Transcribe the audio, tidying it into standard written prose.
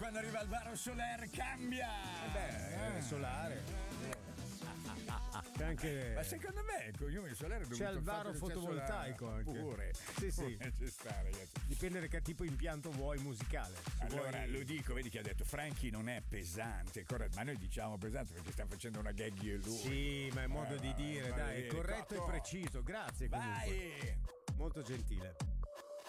quando arriva Alvaro Soler cambia. Solare. C'è anche. Ma secondo me il cognome Soler è dovuto c'è il varo al fatto che c'è fotovoltaico anche. Pure. Sì. Ci sta, ragazzi. Dipende da che tipo di impianto vuoi musicale. Allora, lo dico, vedi che ha detto Franchi non è pesante, corretto, ma noi diciamo pesante perché sta facendo una gag io e lui. Sì, ma è modo di dire, dai, è corretto e preciso. Grazie comunque. Vai! Molto gentile.